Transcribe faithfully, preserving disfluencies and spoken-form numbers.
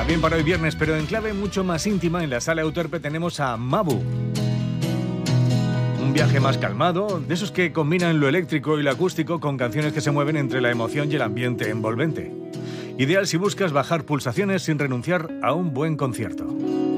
También para hoy viernes, pero en clave mucho más íntima, en la Sala Euterpe tenemos a Mabu. Un viaje más calmado, de esos que combinan lo eléctrico y lo acústico con canciones que se mueven entre la emoción y el ambiente envolvente. Ideal si buscas bajar pulsaciones sin renunciar a un buen concierto.